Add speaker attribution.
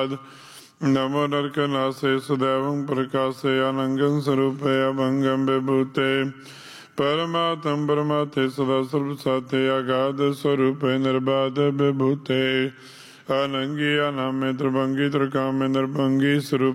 Speaker 1: नमो नरकनासे सदैवं प्रकाशे अनंगं स्वरूपे अभंगं विभूते परमात्म परमात्मे सदा सर्वसाते अगाध स्वरूपे निर्बाध विभूते अनंगी अनामे त्रिभंगी त्रिकामे निर्भंगी स्वरूप